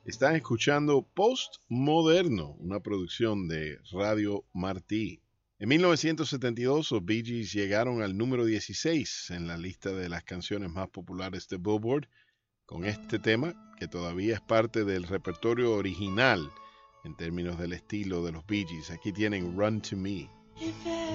Están escuchando Postmoderno, una producción de Radio Martí. En 1972, los Bee Gees llegaron al número 16 en la lista de las canciones más populares de Billboard, con este tema que todavía es parte del repertorio original en términos del estilo de los Bee Gees. Aquí tienen Run to Me.